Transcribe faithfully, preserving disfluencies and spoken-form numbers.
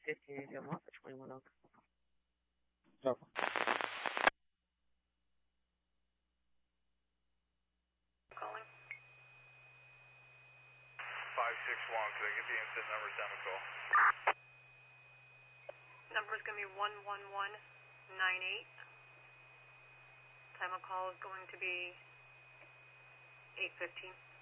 fifteen if you want for twenty-one Oak. Oh. Calling. five six one, could I get the incident number, time of call? Number is going to be one one one nine eight. Time of call is going to be eight fifteen.